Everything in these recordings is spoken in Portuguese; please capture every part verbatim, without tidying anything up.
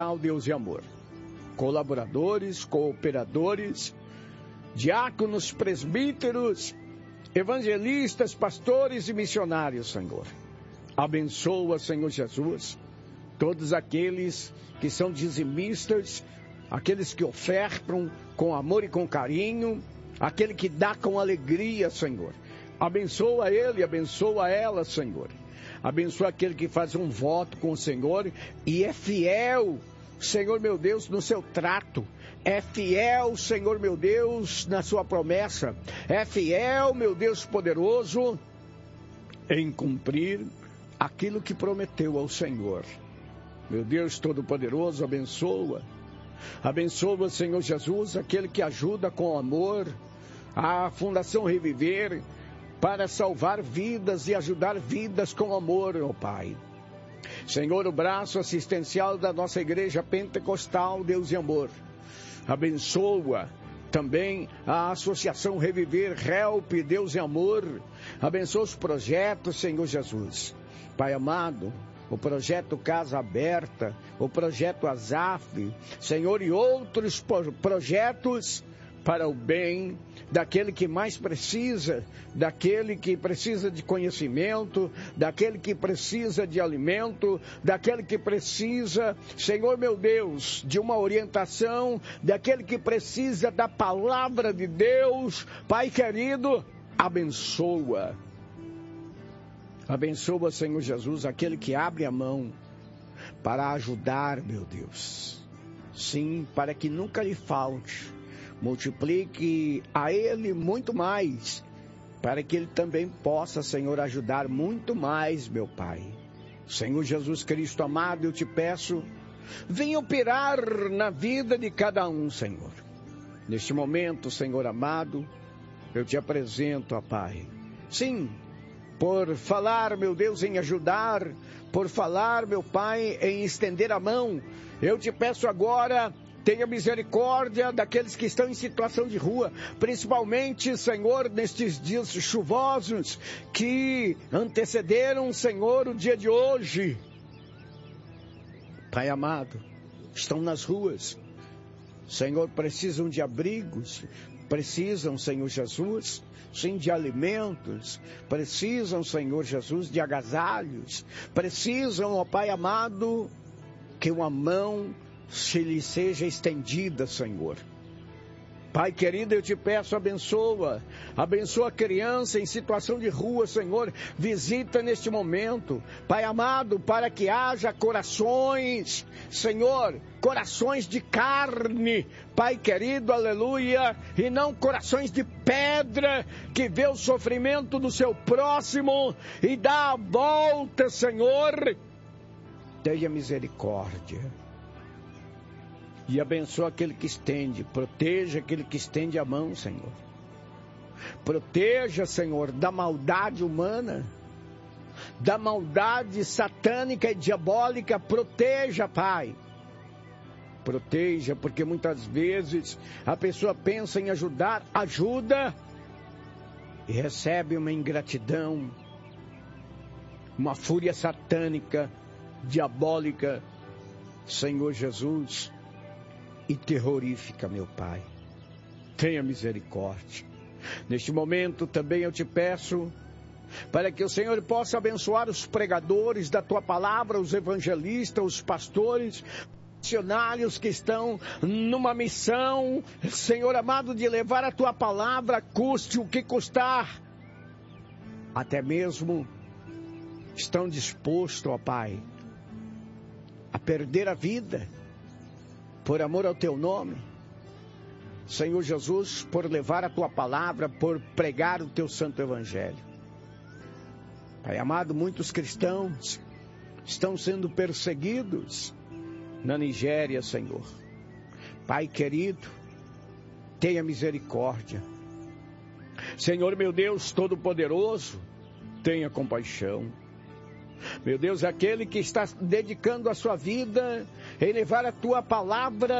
Pentecostal Deus e Amor. Colaboradores, cooperadores, diáconos, presbíteros, evangelistas, pastores e missionários, Senhor. Abençoa, Senhor Jesus, todos aqueles que são dizimistas, aqueles que ofertam com amor e com carinho, aquele que dá com alegria, Senhor. Abençoa ele, abençoa ela, Senhor. Abençoa aquele que faz um voto com o Senhor e é fiel, Senhor meu Deus, no seu trato. É fiel, Senhor meu Deus, na sua promessa. É fiel, meu Deus poderoso, em cumprir aquilo que prometeu ao Senhor. Meu Deus Todo-Poderoso, abençoa. Abençoa, Senhor Jesus, aquele que ajuda com amor a Fundação Reviver para salvar vidas e ajudar vidas com amor, ó Pai. Senhor, o braço assistencial da nossa Igreja Pentecostal Deus e Amor. Abençoa também a Associação Reviver, Help, Deus e Amor. Abençoa os projetos, Senhor Jesus. Pai amado, o projeto Casa Aberta, o projeto Azaf, Senhor, e outros projetos para o bem daquele que mais precisa, daquele que precisa de conhecimento, daquele que precisa de alimento, daquele que precisa, Senhor meu Deus, de uma orientação, daquele que precisa da palavra de Deus. Pai querido, abençoa. Abençoa, Senhor Jesus, aquele que abre a mão para ajudar, meu Deus. Sim, para que nunca lhe falte. Multiplique a ele muito mais, para que ele também possa, Senhor, ajudar muito mais, meu Pai. Senhor Jesus Cristo amado, eu te peço, venha operar na vida de cada um, Senhor. Neste momento, Senhor amado, eu te apresento, ó Pai. Sim, por falar, meu Deus, em ajudar, por falar, meu Pai, em estender a mão, eu te peço agora, tenha misericórdia daqueles que estão em situação de rua, principalmente, Senhor, nestes dias chuvosos que antecederam, Senhor, o dia de hoje. Pai amado, estão nas ruas, Senhor, precisam de abrigos, precisam, Senhor Jesus, sim, de alimentos, precisam, Senhor Jesus, de agasalhos, precisam, ó Pai amado, que uma mão se lhe seja estendida, Senhor. Pai querido, eu te peço, abençoa, abençoa a criança em situação de rua, Senhor, visita neste momento, Pai amado, para que haja corações, Senhor, corações de carne, Pai querido, aleluia, e não corações de pedra, que vê o sofrimento do seu próximo e dá a volta, Senhor. Tenha misericórdia. E abençoa aquele que estende, proteja aquele que estende a mão, Senhor. Proteja, Senhor, da maldade humana, da maldade satânica e diabólica. Proteja, Pai. Proteja, porque muitas vezes a pessoa pensa em ajudar, ajuda e recebe uma ingratidão, uma fúria satânica, diabólica, Senhor Jesus, e terrorífica, meu Pai. Tenha misericórdia. Neste momento também eu te peço para que o Senhor possa abençoar os pregadores da Tua palavra, os evangelistas, os pastores, missionários que estão numa missão, Senhor amado, de levar a Tua palavra, custe o que custar. Até mesmo estão dispostos, ó Pai, a perder a vida por amor ao Teu nome, Senhor Jesus, por levar a Tua palavra, por pregar o Teu santo evangelho. Pai amado, muitos cristãos estão sendo perseguidos na Nigéria, Senhor. Pai querido, tenha misericórdia. Senhor meu Deus Todo-Poderoso, tenha compaixão. Meu Deus, aquele que está dedicando a sua vida em levar a Tua palavra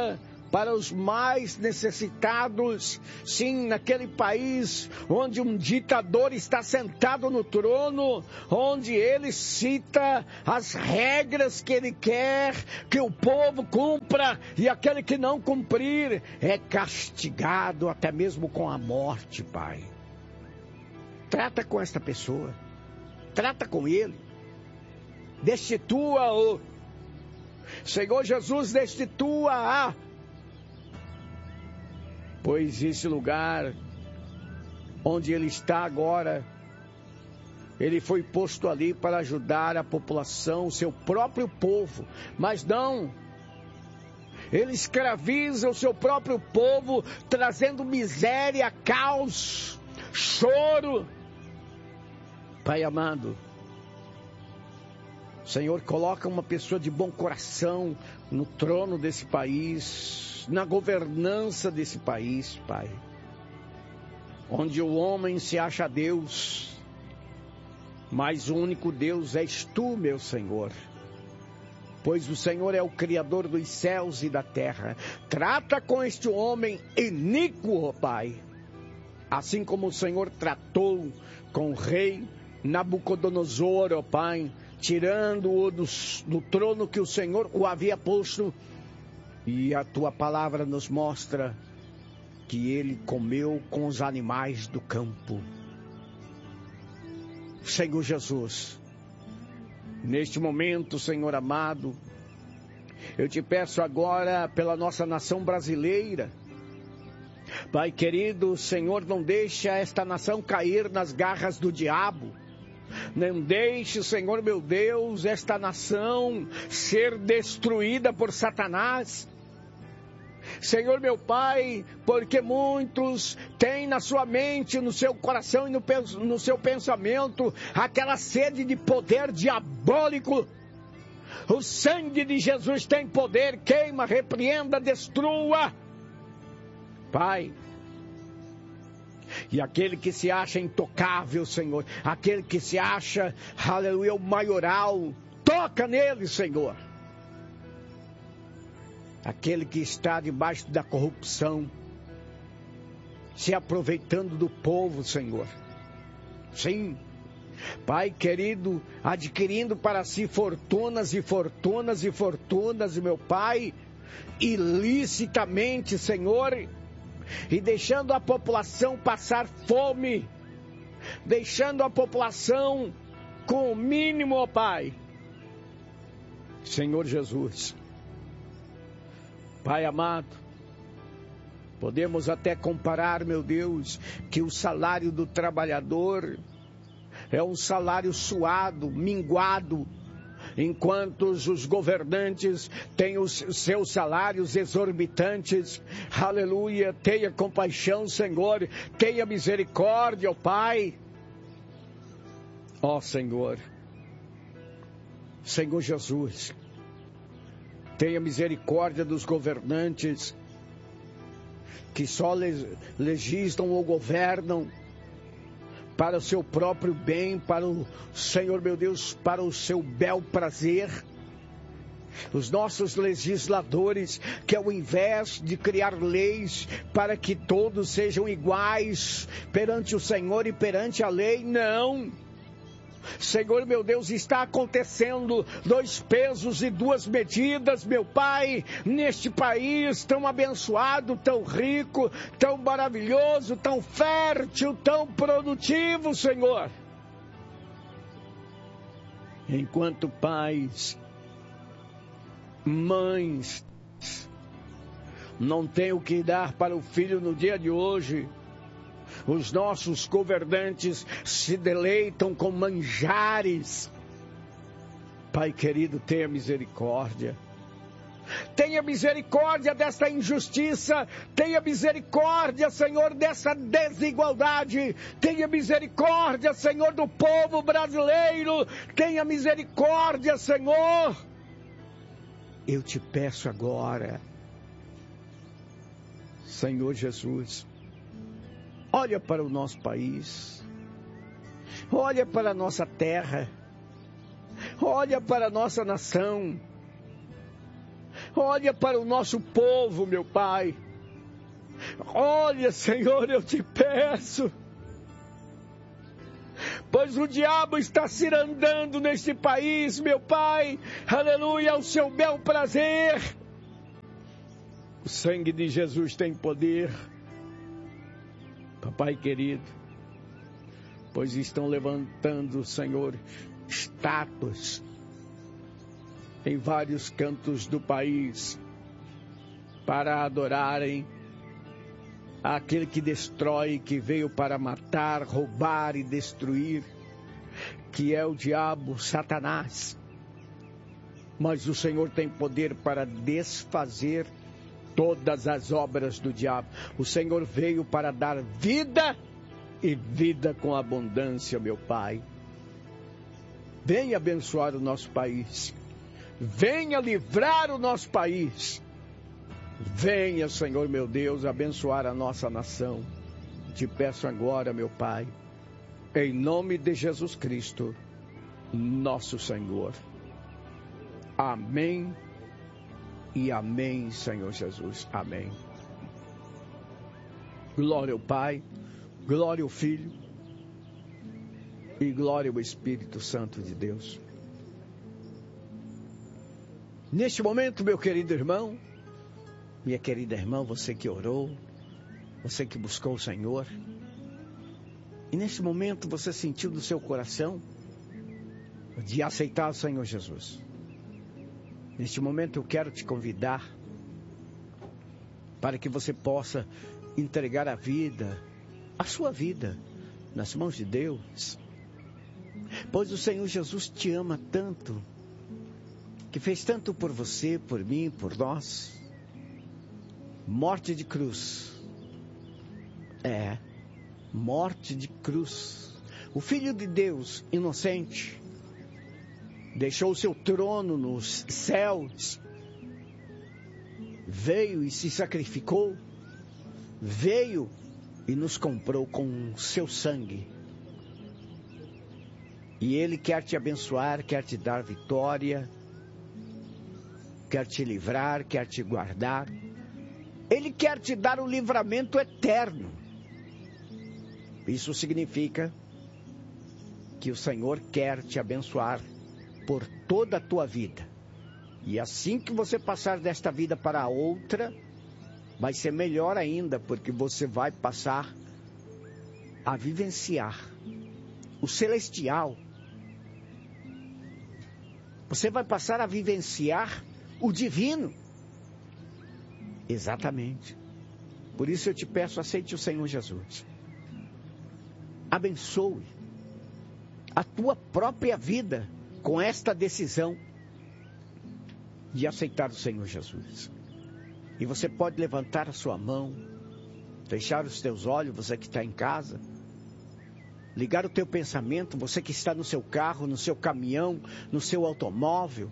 para os mais necessitados. Sim, naquele país onde um ditador está sentado no trono, onde ele cita as regras que ele quer que o povo cumpra, e aquele que não cumprir é castigado até mesmo com a morte, Pai. Trata com esta pessoa, trata com ele, destitua-o. Senhor Jesus, destitua-a, pois esse lugar onde ele está agora, ele foi posto ali para ajudar a população, o seu próprio povo, mas não, ele escraviza o seu próprio povo, trazendo miséria, caos, choro. Pai amado, Senhor, coloca uma pessoa de bom coração no trono desse país, na governança desse país, Pai, onde o homem se acha Deus, mas o único Deus és Tu, meu Senhor, pois o Senhor é o Criador dos céus e da terra. Trata com este homem iníquo, Pai, assim como o Senhor tratou com o rei Nabucodonosor, ó Pai, tirando-o do, do trono que o Senhor o havia posto. E a Tua palavra nos mostra que ele comeu com os animais do campo. Senhor Jesus, neste momento, Senhor amado, eu te peço agora pela nossa nação brasileira. Pai querido, Senhor, não deixa esta nação cair nas garras do diabo. Não deixe, Senhor meu Deus, esta nação ser destruída por Satanás. Senhor meu Pai, porque muitos têm na sua mente, no seu coração e no, no seu pensamento aquela sede de poder diabólico. O sangue de Jesus tem poder, queima, repreenda, destrua. Pai, e aquele que se acha intocável, Senhor, aquele que se acha, aleluia, o maioral, toca nele, Senhor. Aquele que está debaixo da corrupção, se aproveitando do povo, Senhor. Sim, Pai querido, adquirindo para si fortunas e fortunas e fortunas, meu Pai, ilicitamente, Senhor, e deixando a população passar fome, deixando a população com o mínimo, ó Pai. Senhor Jesus, Pai amado, podemos até comparar, meu Deus, que o salário do trabalhador é um salário suado, minguado, enquanto os governantes têm os seus salários exorbitantes. Aleluia, tenha compaixão, Senhor, tenha misericórdia, ó Pai. Ó Senhor, Senhor Jesus, tenha misericórdia dos governantes que só legislam ou governam para o seu próprio bem, para o Senhor meu Deus, para o seu bel prazer. Os nossos legisladores, que ao invés de criar leis para que todos sejam iguais perante o Senhor e perante a lei, não. Senhor meu Deus, está acontecendo dois pesos e duas medidas, meu Pai, neste país tão abençoado, tão rico, tão maravilhoso, tão fértil, tão produtivo, Senhor. Enquanto pais, mães, não têm o que dar para o filho no dia de hoje, os nossos governantes se deleitam com manjares. Pai querido, tenha misericórdia. Tenha misericórdia desta injustiça. Tenha misericórdia, Senhor, dessa desigualdade. Tenha misericórdia, Senhor, do povo brasileiro. Tenha misericórdia, Senhor. Eu te peço agora, Senhor Jesus, olha para o nosso país, olha para a nossa terra, olha para a nossa nação, Olha para o nosso povo, meu Pai. Olha, Senhor, eu te peço. Pois o diabo está cirandando neste país, meu Pai. Aleluia, ao seu bel prazer. O sangue de Jesus tem poder. Papai querido, pois estão levantando, Senhor, estátuas em vários cantos do país para adorarem aquele que destrói, que veio para matar, roubar e destruir, que é o diabo, Satanás. Mas o Senhor tem poder para desfazer todas as obras do diabo. O Senhor veio para dar vida e vida com abundância, meu Pai. Venha abençoar o nosso país. Venha livrar o nosso país. Venha, Senhor meu Deus, abençoar a nossa nação. Te peço agora, meu Pai, em nome de Jesus Cristo, nosso Senhor. Amém e amém, Senhor Jesus. Amém. Glória ao Pai, glória ao Filho e glória ao Espírito Santo de Deus. Neste momento, meu querido irmão, minha querida irmã, você que orou, você que buscou o Senhor, e neste momento você sentiu do seu coração de aceitar o Senhor Jesus. Neste momento eu quero te convidar para que você possa entregar a vida, a sua vida, nas mãos de Deus. Pois o Senhor Jesus te ama tanto, que fez tanto por você, por mim, por nós. Morte de cruz. É, morte de cruz. O Filho de Deus, inocente, deixou o seu trono nos céus, veio e se sacrificou, veio e nos comprou com seu sangue. E Ele quer te abençoar, quer te dar vitória, quer te livrar, quer te guardar. Ele quer te dar o livramento eterno. Isso significa que o Senhor quer te abençoar por toda a tua vida. E assim que você passar desta vida para a outra, vai ser melhor ainda, porque você vai passar a vivenciar o celestial. Você vai passar a vivenciar o divino. Exatamente. Por isso eu te peço, aceite o Senhor Jesus. Abençoe a tua própria vida com esta decisão de aceitar o Senhor Jesus. E você pode levantar a sua mão, fechar os teus olhos, você que está em casa, ligar o teu pensamento, você que está no seu carro, no seu caminhão, no seu automóvel,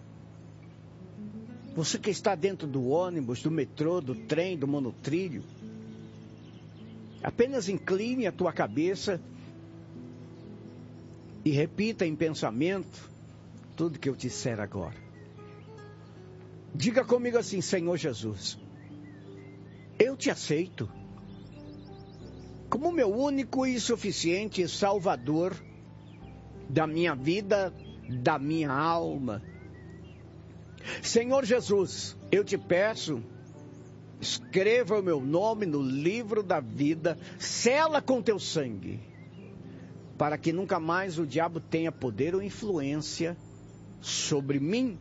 você que está dentro do ônibus, do metrô, do trem, do monotrilho. Apenas incline a tua cabeça e repita em pensamento tudo que eu te disser agora. Diga comigo assim: Senhor Jesus, eu te aceito como meu único e suficiente Salvador da minha vida, da minha alma. Senhor Jesus, eu te peço, escreva o meu nome no livro da vida, sela com teu sangue, para que nunca mais o diabo tenha poder ou influência sobre mim.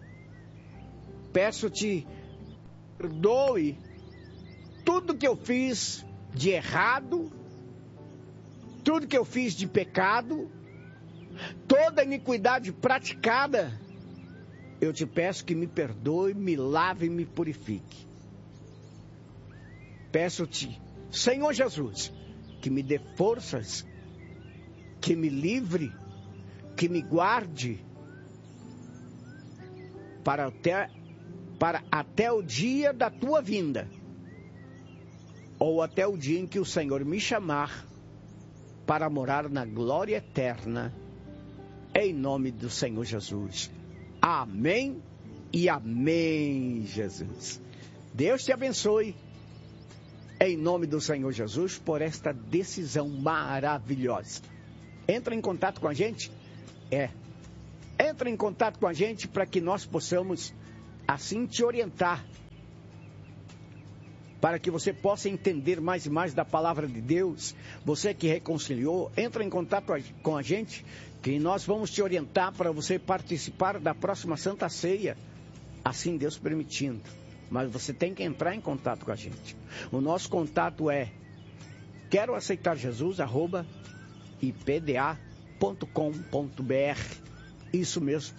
Peço-te, perdoe tudo que eu fiz de errado, tudo que eu fiz de pecado, toda iniquidade praticada. Eu te peço que me perdoe, me lave e me purifique. Peço-te, Senhor Jesus, que me dê forças, que me livre, que me guarde para até, para até o dia da tua vinda, ou até o dia em que o Senhor me chamar para morar na glória eterna, em nome do Senhor Jesus. Amém e amém, Jesus. Deus te abençoe, em nome do Senhor Jesus, por esta decisão maravilhosa. Entra em contato com a gente? É. Entra em contato com a gente para que nós possamos, assim, te orientar. Para que você possa entender mais e mais da palavra de Deus. Você que reconciliou, entra em contato com a gente, que nós vamos te orientar para você participar da próxima Santa Ceia. Assim Deus permitindo. Mas você tem que entrar em contato com a gente. O nosso contato é quero aceitar Jesus, arroba i p d a ponto com ponto b r. Isso mesmo.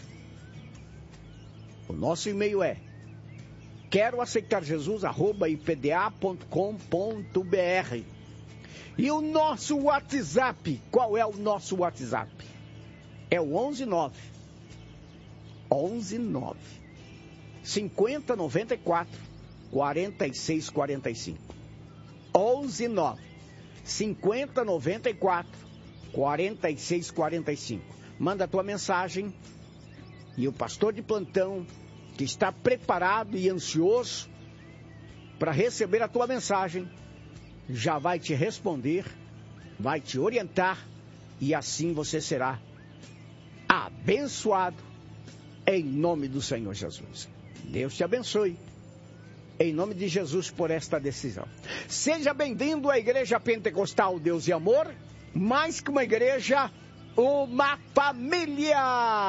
O nosso e-mail é quero aceitar Jesus, arroba i p d a ponto com ponto b r. E o nosso WhatsApp, qual é o nosso WhatsApp? É o onze nove onze nove cinquenta noventa e quatro quarenta e seis quarenta e cinco. onze nove cinquenta noventa e quatro quarenta e seis quarenta e cinco. Manda a tua mensagem e o pastor de plantão, que está preparado e ansioso para receber a tua mensagem, já vai te responder, vai te orientar e assim você será abençoado em nome do Senhor Jesus. Deus te abençoe em nome de Jesus por esta decisão. Seja bem-vindo à Igreja Pentecostal Deus e Amor, mais que uma igreja, uma família.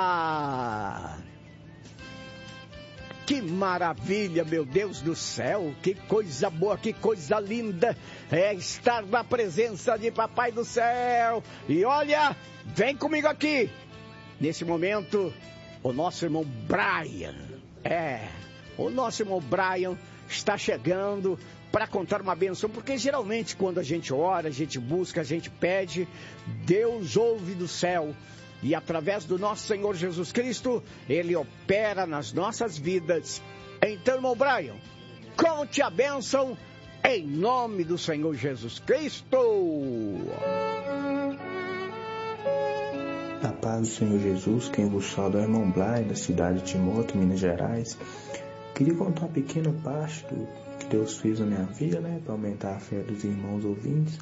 Que maravilha, meu Deus do céu, que coisa boa, que coisa linda é estar na presença de Papai do Céu. E olha, vem comigo aqui. Nesse momento, o nosso irmão Brian, é, o nosso irmão Brian está chegando para contar uma bênção, porque geralmente quando a gente ora, a gente busca, a gente pede, Deus ouve do céu. E através do nosso Senhor Jesus Cristo, Ele opera nas nossas vidas. Então, irmão Brian, conte a bênção em nome do Senhor Jesus Cristo. A paz do Senhor Jesus, quem vos fala é o irmão Brian, da cidade de Timóteo, Minas Gerais. Queria contar uma pequena parte do que Deus fez na minha vida, né, para aumentar a fé dos irmãos ouvintes.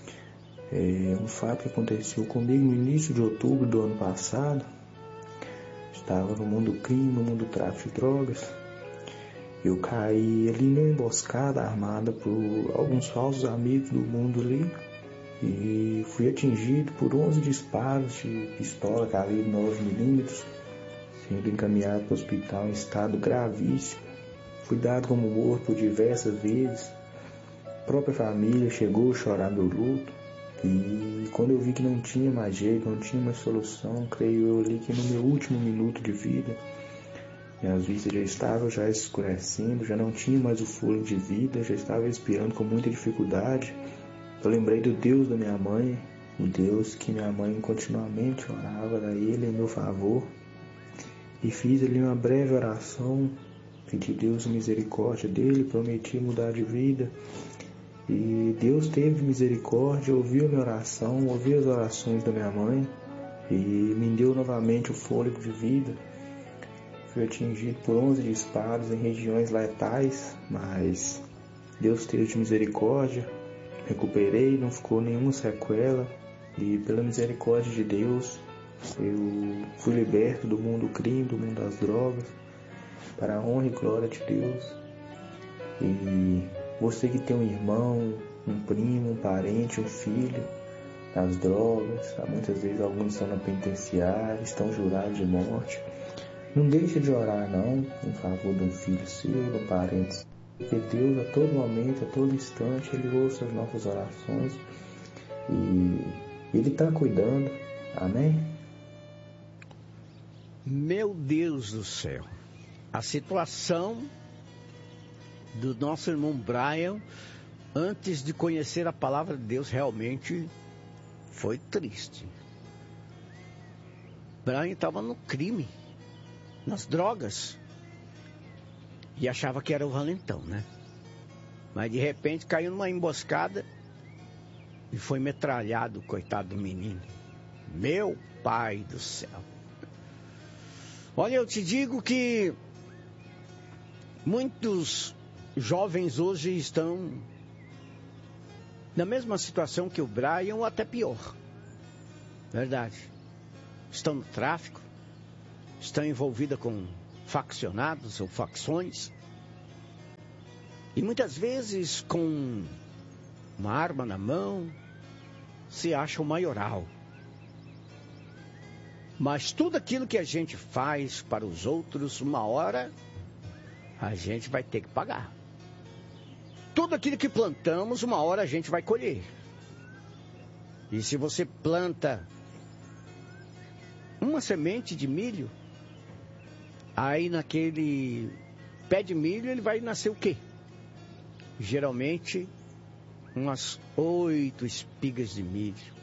É um fato que aconteceu comigo no início de outubro do ano passado. Estava no mundo do crime, no mundo do tráfico de drogas. Eu caí ali numa emboscada armada por alguns falsos amigos do mundo ali. E fui atingido por onze disparos de pistola calibre nove milímetros, sendo encaminhado para o hospital em estado gravíssimo. Fui dado como morto por diversas vezes. A própria família chegou a chorar meu luto. E quando eu vi que não tinha mais jeito, não tinha mais solução, creio eu ali que no meu último minuto de vida, minhas vistas já estavam já escurecendo, já não tinha mais o fôlego de vida, já estava respirando com muita dificuldade. Eu lembrei do Deus da minha mãe, o Deus que minha mãe continuamente orava a Ele em meu favor, e fiz ali uma breve oração, pedi a Deus a misericórdia dele, prometi mudar de vida. E Deus teve misericórdia, ouviu a minha oração, ouviu as orações da minha mãe e me deu novamente o fôlego de vida. Fui atingido por onze disparos em regiões letais, mas Deus teve de misericórdia, recuperei, não ficou nenhuma sequela e pela misericórdia de Deus eu fui liberto do mundo do crime, do mundo das drogas, para a honra e glória de Deus. E você que tem um irmão, um primo, um parente, um filho nas drogas, muitas vezes alguns estão na penitenciária, estão jurados de morte, não deixe de orar não, em favor de um filho seu, de um parente, porque Deus a todo momento, a todo instante, Ele ouça as nossas orações e Ele está cuidando, amém? Meu Deus do céu, a situação do nosso irmão Brian, antes de conhecer a palavra de Deus, realmente foi triste. Brian estava no crime, nas drogas, e achava que era o valentão, né? Mas de repente caiu numa emboscada e foi metralhado, coitado do menino. Meu pai do céu. Olha, eu te digo que Muitos jovens hoje estão na mesma situação que o Brian, ou até pior. Verdade. Estão no tráfico, estão envolvidas com faccionados ou facções. E muitas vezes com uma arma na mão, se acha o maioral. Mas tudo aquilo que a gente faz para os outros, uma hora, a gente vai ter que pagar. Tudo aquilo que plantamos, uma hora a gente vai colher. E se você planta uma semente de milho, aí naquele pé de milho ele vai nascer o quê? Geralmente umas oito espigas de milho.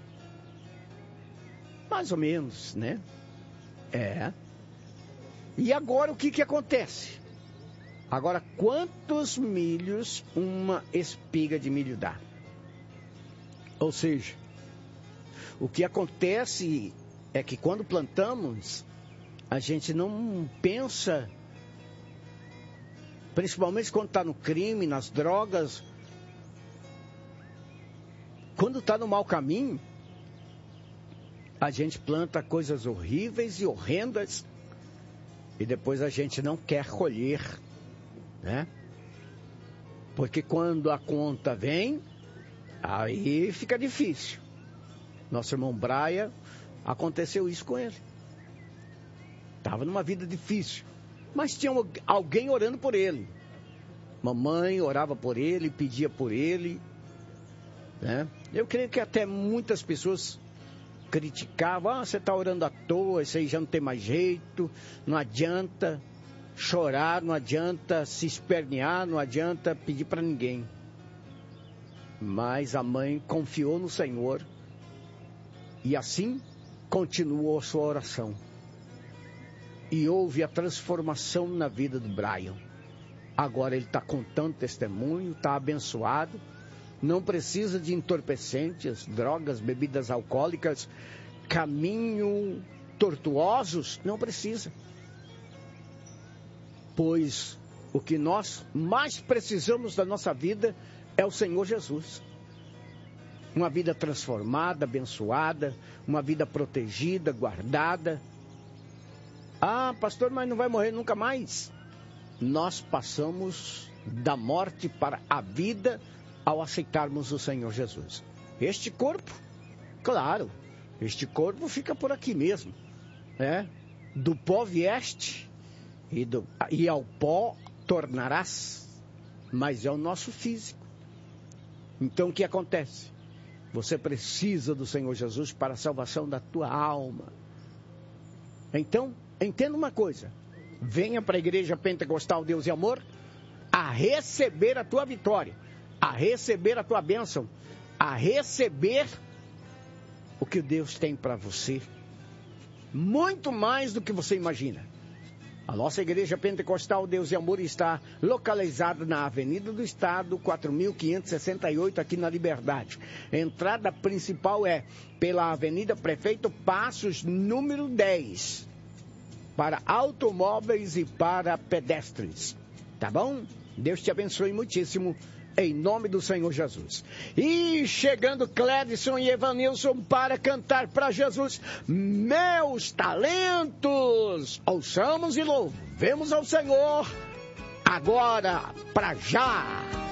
Mais ou menos, né? É. E agora o que que acontece? Agora, quantos milhos uma espiga de milho dá? Ou seja, o que acontece é que quando plantamos, a gente não pensa, principalmente quando está no crime, nas drogas, quando está no mau caminho, a gente planta coisas horríveis e horrendas e depois a gente não quer colher, né? Porque quando a conta vem, aí fica difícil. Nosso irmão Brian, aconteceu isso com ele. Estava numa vida difícil, mas tinha alguém orando por ele. Mamãe orava por ele, pedia por ele, né? Eu creio que até muitas pessoas criticavam: ah, você está orando à toa, isso aí já não tem mais jeito, não adianta chorar, não adianta se espernear, não adianta pedir para ninguém. Mas a mãe confiou no Senhor e assim continuou a sua oração. E houve a transformação na vida do Brian. Agora ele está contando testemunho, está abençoado, não precisa de entorpecentes, drogas, bebidas alcoólicas, caminho tortuosos, não precisa. Pois o que nós mais precisamos da nossa vida é o Senhor Jesus. Uma vida transformada, abençoada, uma vida protegida, guardada. Ah, pastor, mas não vai morrer nunca mais. Nós passamos da morte para a vida ao aceitarmos o Senhor Jesus. Este corpo, claro, este corpo fica por aqui mesmo, né? Do pó vieste e, do, e ao pó tornarás, mas é o nosso físico. Então o que acontece? Você precisa do Senhor Jesus para a salvação da tua alma. Então, entenda uma coisa: venha para a Igreja Pentecostal Deus e Amor a receber a tua vitória, a receber a tua bênção, a receber o que Deus tem para você, muito mais do que você imagina. A nossa Igreja Pentecostal Deus e Amor está localizada na Avenida do Estado, quatro mil quinhentos e sessenta e oito, aqui na Liberdade. A entrada principal é pela Avenida Prefeito Passos, número dez, para automóveis e para pedestres. Tá bom? Deus te abençoe muitíssimo, em nome do Senhor Jesus. E chegando Clédson e Evanilson para cantar para Jesus Meus Talentos. Ouçamos e louvemos ao Senhor agora, para já.